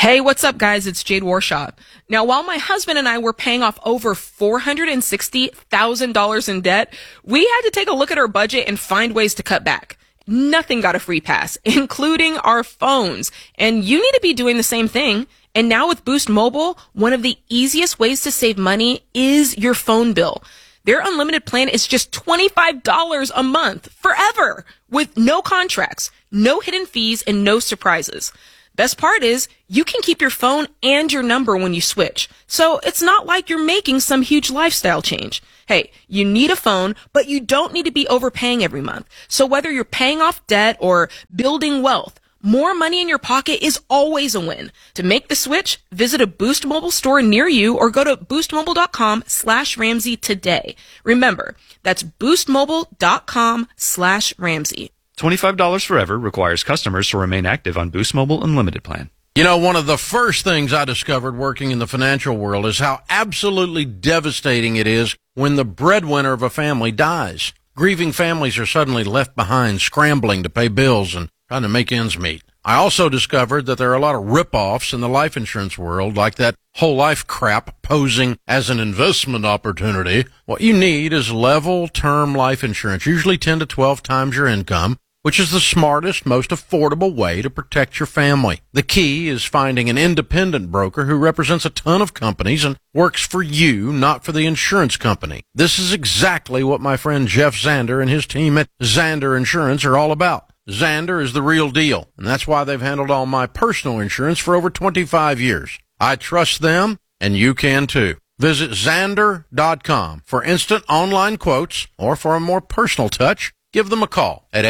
Hey, what's up, guys? It's Jade Warshaw. Now, while my husband and I were paying off over $460,000 in debt, we had to take a look at our budget and find ways to cut back. Nothing got a free pass, including our phones. And you need to be doing the same thing. And now with Boost Mobile, one of the easiest ways to save money is your phone bill. Their unlimited plan is just $25 a month forever with no contracts, no hidden fees, and no surprises. Best part is you can keep your phone and your number when you switch. So it's not like you're making some huge lifestyle change. Hey, you need a phone, but you don't need to be overpaying every month. So whether you're paying off debt or building wealth, more money in your pocket is always a win. To make the switch, visit a Boost Mobile store near you or go to boostmobile.com/Ramsey today. Remember, that's boostmobile.com/Ramsey. $25 forever requires customers to remain active on Boost Mobile Unlimited plan. You know, one of the first things I discovered working in the financial world is how absolutely devastating it is when the breadwinner of a family dies. Grieving families are suddenly left behind, scrambling to pay bills and trying to make ends meet. I also discovered that there are a lot of rip-offs in the life insurance world, like that whole life crap posing as an investment opportunity. What you need is level term life insurance, usually 10 to 12 times your income, which is the smartest, most affordable way to protect your family. The key is finding an independent broker who represents a ton of companies and works for you, not for the insurance company. This is exactly what my friend Jeff Zander and his team at Zander Insurance are all about. Zander is the real deal, and that's why they've handled all my personal insurance for over 25 years. I trust them, and you can too. Visit Zander.com for instant online quotes, or for a more personal touch, give them a call at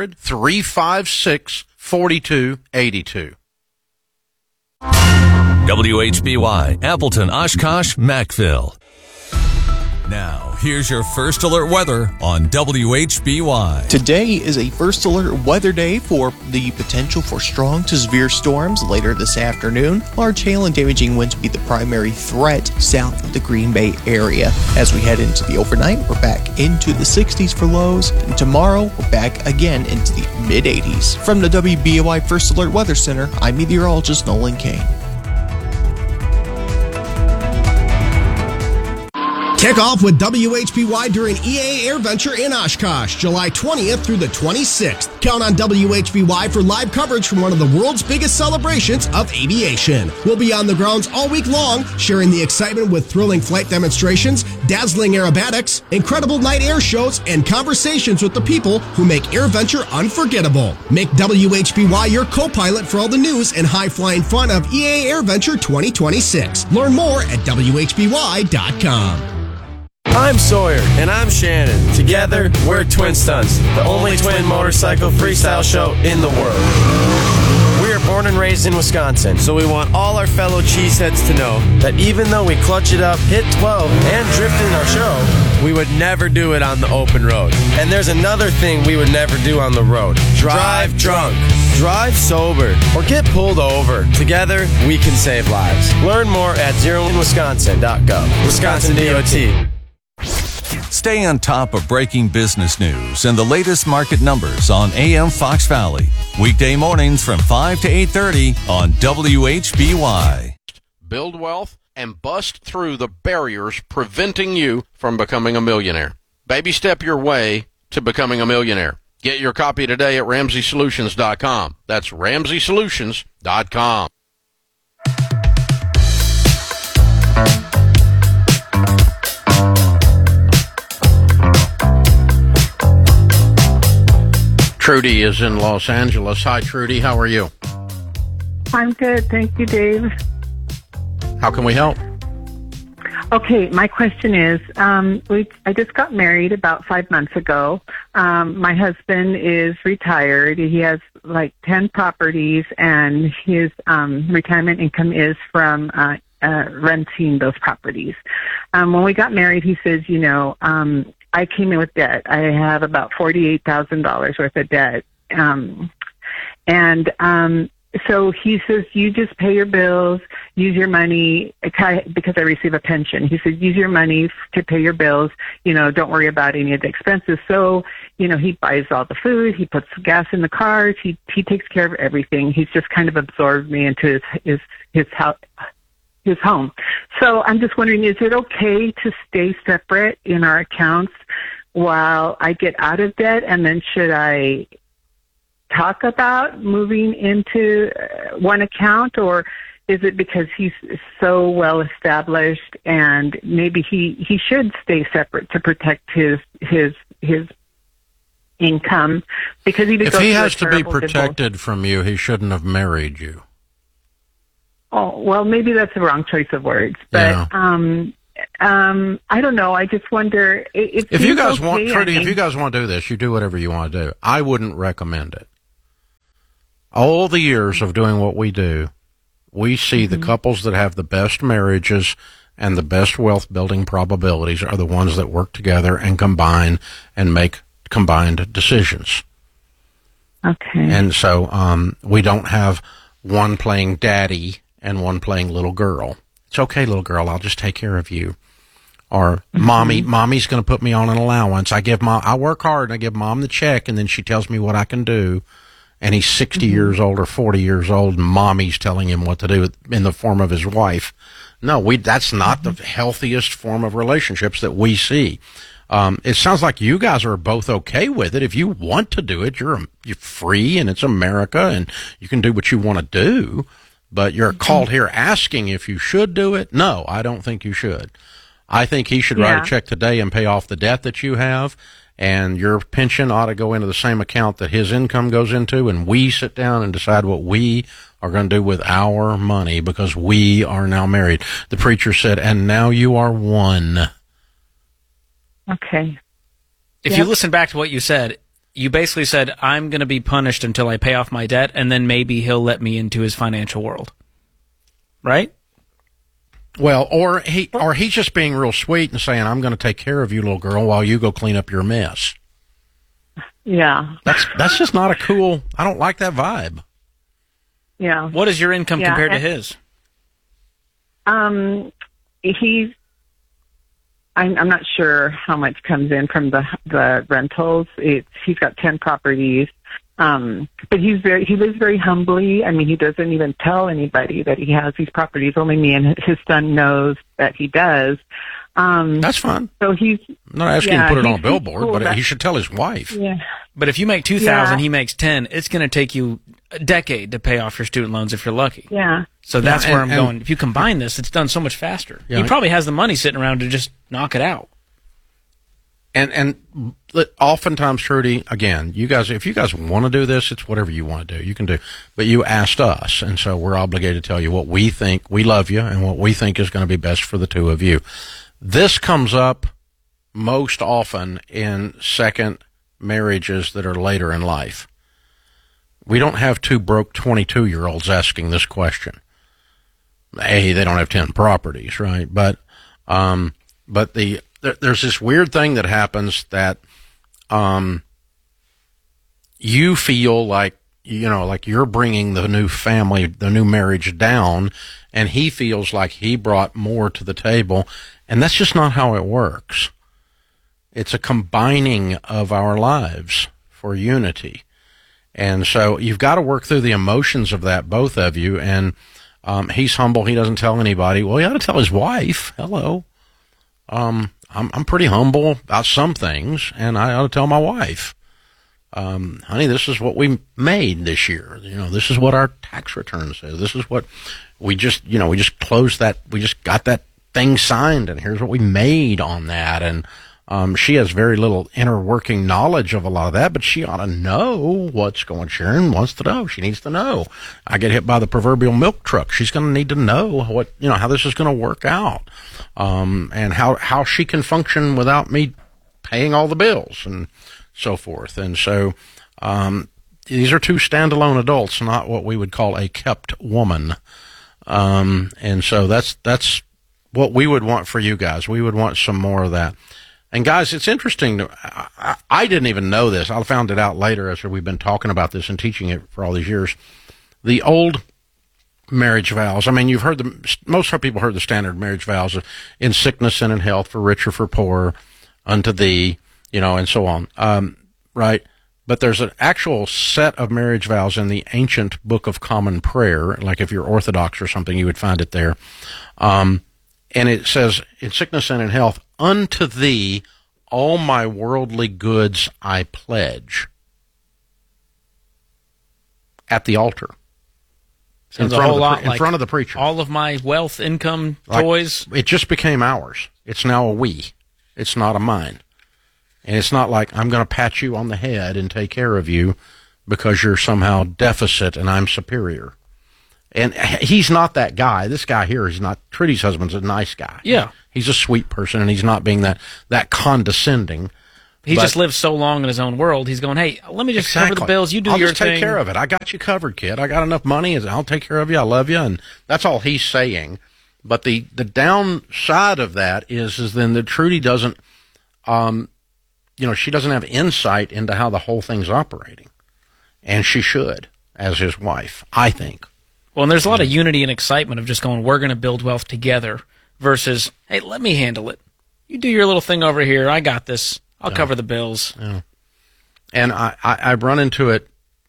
800-356-4282. WHBY, Appleton, Oshkosh, Mackville. Now, here's your First Alert weather on WHBY. Today is a First Alert weather day for the potential for strong to severe storms later this afternoon. Large hail and damaging winds will be the primary threat south of the Green Bay area. As we head into the overnight, we're back into the 60s for lows, and tomorrow we're back again into the mid-80s. From the WBOI First Alert Weather Center, I'm meteorologist Nolan Kane. Kick off with WHBY during EAA AirVenture in Oshkosh, July 20th through the 26th. Count on WHBY for live coverage from one of the world's biggest celebrations of aviation. We'll be on the grounds all week long, sharing the excitement with thrilling flight demonstrations, dazzling aerobatics, incredible night air shows, and conversations with the people who make AirVenture unforgettable. Make WHBY your co-pilot for all the news and high-flying fun of EAA AirVenture 2026. Learn more at WHBY.com. I'm Sawyer. And I'm Shannon. Together, we're Twin Stunts, the only twin motorcycle freestyle show in the world. We are born and raised in Wisconsin, so we want all our fellow cheeseheads to know that even though we clutch it up, hit 12, and drift in our show, we would never do it on the open road. And there's another thing we would never do on the road. Drive drunk. Drive sober. Or get pulled over. Together, we can save lives. Learn more at zeroinwisconsin.gov. Wisconsin DOT. Stay on top of breaking business news and the latest market numbers on AM Fox Valley. Weekday mornings from 5 to 8:30 on WHBY. Build wealth and bust through the barriers preventing you from becoming a millionaire. Baby step your way to becoming a millionaire. Get your copy today at RamseySolutions.com. That's RamseySolutions.com. Trudy is in Los Angeles. Hi, Trudy. How are you? I'm good. Thank you, Dave. How can we help? Okay, my question is, I just got married about 5 months ago. My husband is retired. He has like 10 properties, and his retirement income is from renting those properties. When we got married, he says, I came in with debt. I have about $48,000 worth of debt. So he says, you just pay your bills, use your money, because I receive a pension. He says, use your money to pay your bills, don't worry about any of the expenses. So, he buys all the food, he puts gas in the cars, he takes care of everything. He's just kind of absorbed me into his home. So I'm just wondering, is it okay to stay separate in our accounts while I get out of debt? And then should I talk about moving into one account, or is it because he's so well established and maybe he should stay separate to protect his income? Because if he has to be protected from you, he shouldn't have married you. Oh, well, maybe that's the wrong choice of words, but I don't know. I just wonder if you guys want, Trudy, if you guys want to do this, you do whatever you want to do. I wouldn't recommend it. All the years of doing what we do, we see the couples that have the best marriages and the best wealth building probabilities are the ones that work together and combine and make combined decisions. Okay. And so we don't have one playing daddy and one playing little girl. It's okay, little girl, I'll just take care of you. Or mommy's going to put me on an allowance. I work hard and I give mom the check and then she tells me what I can do. And he's 60 years old or 40 years old, and mommy's telling him what to do in the form of his wife. No, that's not the healthiest form of relationships that we see. It sounds like you guys are both okay with it. If you want to do it, you're free, and it's America, and you can do what you want to do. But you're called here asking if you should do it. No, I don't think you should. I think he should write a check today and pay off the debt that you have. And your pension ought to go into the same account that his income goes into, and we sit down and decide what we are going to do with our money because we are now married. The preacher said, and now you are one. Okay. If you listen back to what you said, you basically said, I'm going to be punished until I pay off my debt, and then maybe he'll let me into his financial world. Right? Well, or he's just being real sweet and saying, I'm going to take care of you, little girl, while you go clean up your mess. Yeah. That's just not a cool, I don't like that vibe. Yeah. What is your income compared to his? I'm not sure how much comes in from the rentals. He's got 10 properties. But he lives very humbly. I mean, he doesn't even tell anybody that he has these properties. Only me and his son knows that he does. That's fine. So I'm not asking him to put it on a billboard, cool, but he should tell his wife. Yeah. But if you make $2,000, he makes 10. It's going to take you a decade to pay off your student loans if you're lucky. Yeah. So that's where I'm going. If you combine this, it's done so much faster. Yeah, he probably has the money sitting around to just knock it out. And oftentimes, Trudy, again, if you guys want to do this, it's whatever you want to do. You can do. But you asked us, and so we're obligated to tell you what we think. We love you, and what we think is going to be best for the two of you. This comes up most often in second marriages that are later in life. We don't have two broke 22-year-olds asking this question. They don't have 10 properties, right? But there's this weird thing that happens that you feel like you're bringing the new family, the new marriage down, and he feels like he brought more to the table, and that's just not how it works. It's a combining of our lives for unity. And so you've got to work through the emotions of that, both of you, and he's humble. He doesn't tell anybody. Well, he ought to tell his wife. Hello. I'm pretty humble about some things, and I ought to tell my wife, honey, this is what we made this year. This is what our tax return says. This is what we just closed that. We just got that thing signed, and here's what we made on that. And she has very little inner working knowledge of a lot of that, but she ought to know what's going on. Sharon wants to know. She needs to know. I get hit by the proverbial milk truck. She's going to need to know how this is going to work out, and how she can function without me paying all the bills and so forth. And so, these are two standalone adults, not what we would call a kept woman. And so that's what we would want for you guys. We would want some more of that. And guys, it's interesting. I didn't even know this. I found it out later as we've been talking about this and teaching it for all these years. The old marriage vows. I mean, you've heard most people heard the standard marriage vows of in sickness and in health, for rich or for poor, unto thee, and so on. Right? But there's an actual set of marriage vows in the ancient Book of Common Prayer. Like if you're Orthodox or something, you would find it there. And it says, in sickness and in health, unto thee all my worldly goods I pledge. At the altar. In front of the preacher. All of my wealth, income, toys. It just became ours. It's now a we. It's not a mine. And it's not like I'm going to pat you on the head and take care of you because you're somehow deficit and I'm superior. And he's not that guy. This guy here is not. Trudy's husband's a nice guy. Yeah. He's a sweet person, and he's not being that condescending. He just lives so long in his own world. He's going, hey, let me just cover the bills. You do your thing. I'll just take care of it. I got you covered, kid. I got enough money. I'll take care of you. I love you. And that's all he's saying. But the downside of that is then that Trudy doesn't, she doesn't have insight into how the whole thing's operating. And she should, as his wife, I think. Well, and there's a lot of unity and excitement of just going, we're going to build wealth together versus, hey, let me handle it. You do your little thing over here. I got this. I'll cover the bills. Yeah. And I've run into it,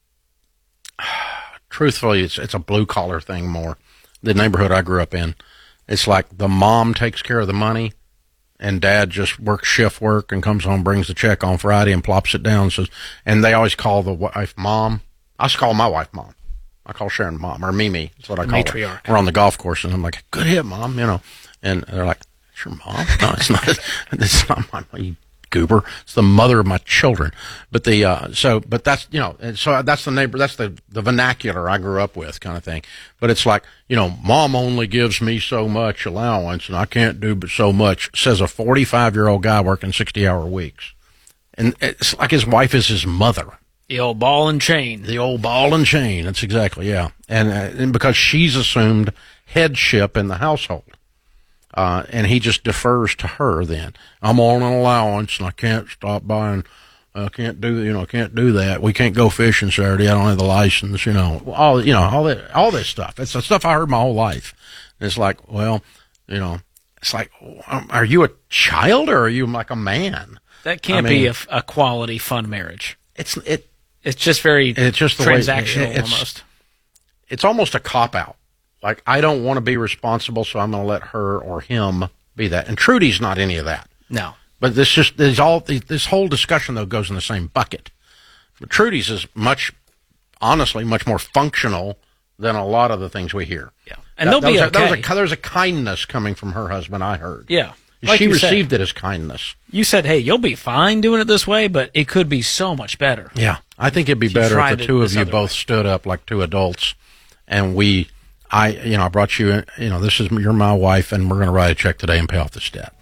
truthfully, it's a blue-collar thing more. The neighborhood I grew up in, it's like the mom takes care of the money, and dad just works shift work and comes home, brings the check on Friday and plops it down. And they always call the wife mom. I just call my wife mom. I call Sharon mom, or Mimi. That's what I call her. We're on the golf course, and I'm like, good hit, mom, And they're like, it's your mom? No, it's not. It's not my mom. Goober. It's the mother of my children. But but that's, so that's the neighbor, that's the vernacular I grew up with kind of thing. But it's like, mom only gives me so much allowance and I can't do but so much, says a 45-year-old guy working 60-hour weeks. And it's like his wife is his mother. The old ball and chain. The old ball and chain. That's exactly, yeah. And because she's assumed headship in the household. And he just defers to her then. I'm on an allowance and I can't stop buying, I can't do that. We can't go fishing Saturday. I don't have the license, all this stuff. It's the stuff I heard my whole life. And it's like, well, it's like, are you a child or are you like a man? That can't be a quality, fun marriage. It's just very transactional almost. It's almost a cop-out. Like, I don't want to be responsible, so I'm going to let her or him be that. And Trudy's not any of that. No. But this whole discussion, though, goes in the same bucket. But Trudy's is honestly, much more functional than a lot of the things we hear. Yeah. And there's a kindness coming from her husband, I heard. Yeah. Like she received it as kindness. You said, hey, you'll be fine doing it this way, but it could be so much better. Yeah. I think it'd be better if the two of you both stood up like two adults and I brought you, you're my wife, and we're going to write a check today and pay off this debt.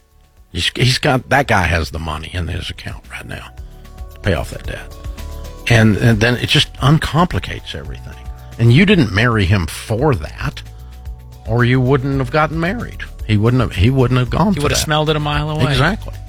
That guy has the money in his account right now to pay off that debt. And then it just uncomplicates everything. And you didn't marry him for that, or you wouldn't have gotten married. He wouldn't have gone for that. You would have smelled it a mile away. Exactly.